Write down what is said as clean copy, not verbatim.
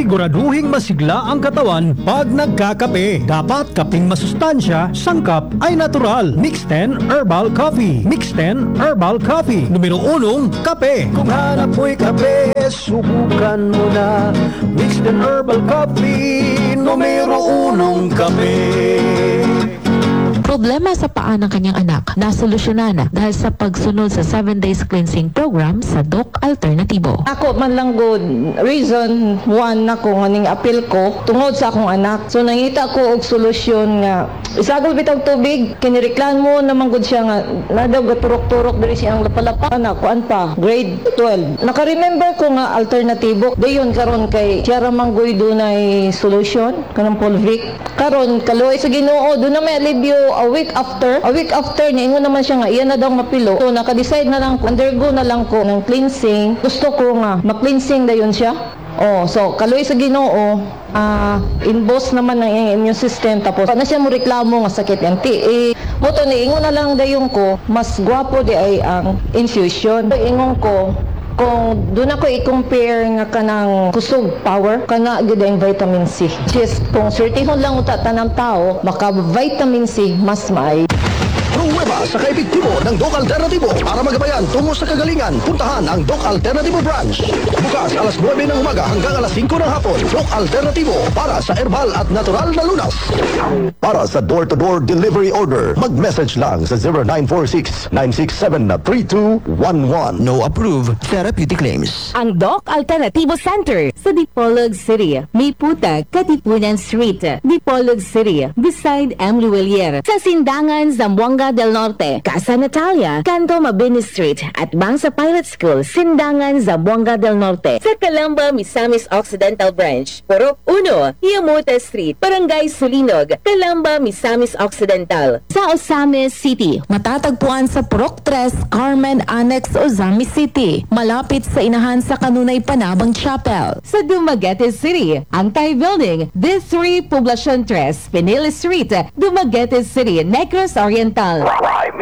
Siguraduhing masigla ang katawan pag nagkakape. Dapat kaping masustansya, sangkap ay natural. Mix 10 Herbal Coffee. Mix 10 Herbal Coffee. Numero 1, kape. Kung hanap mo'y kape, subukan mo na. Mix 10 Herbal Coffee. Numero 1, kape. Problema sa paa ng kanyang anak, nasolusyonan dahil sa pagsunod sa 7 days cleansing program sa Doc Alternatibo. Ako man lang good reason one na ko nganing appeal ko tungod sa akong anak. So nangita ko og solusyon nga isagol bitag tubig kinireklamo naman gud siya nga nadaw gaturok-turok diri siyang lapalapa na kuan pa grade 12. Naka-remember ko nga alternatibo dayon karon kay siya ra manggoy dunay solution kanang Polvic. Karon kaluoy sa Ginoo do na may alibyo a week after niya ingon naman siya nga iya na daw mapilo. So naka-decide na lang ko undergo na lang ko ng cleansing. Gusto ko nga ma-cleansing dayon siya. Oh, so kaluoy sa Ginoo, inbox naman ng immune system tapos na siya mo reklamo nga sakit yan. Moto ni ingon na lang dayon ko, mas gwapo di ay ang infusion. Ingon ko kung doon ako i-compare nga kanang kusog power kana gid ang vitamin C. Just kung certihon lang uta tanang tao maka vitamin C mas maay. Pruweba sa kaepektibo ng Doc Alternatibo para magabayan tungo sa kagalingan. Puntahan ang Doc Alternatibo branch. Bukas alas 9 ng umaga hanggang alas 5 ng hapon. Doc Alternatibo para sa herbal at natural na lunas. Para sa door-to-door delivery order, mag-message lang sa 0946-967-3211. No approved therapeutic claims. Ang Doc Alternativo Center sa Dipolog City, May Puta, Katipunan Street, Dipolog City, beside M. Luelier, sa Sindangan, Zamboanga del Norte, Casa Natalia, Canto Mabini Street, at Bangsa Pilot School, Sindangan, Zamboanga del Norte, sa Calamba, Misamis Occidental Branch, Purok 1, Yamuta Street, Barangay Sulinog, Calamba, Misamis Occidental. Sa Ozamis City, matatagpuan sa Purok 3, Carmen Annex, Ozamis City, malapit sa inahan sa Kanunay Panabang Chapel. Sa Dumaguete City, Antay Building, D3 Poblacion 3, Pinili Street, Dumaguete City, Negros Oriental.